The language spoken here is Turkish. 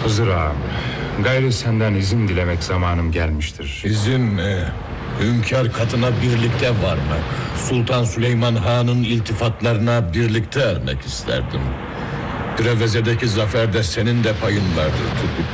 Hızır ağam, gayrı senden izin dilemek zamanım gelmiştir. İzin mi? Hünkâr katına birlikte varmak, Sultan Süleyman Han'ın iltifatlarına birlikte ermek isterdim. Preveze'deki zaferde senin de payın vardır Turgut.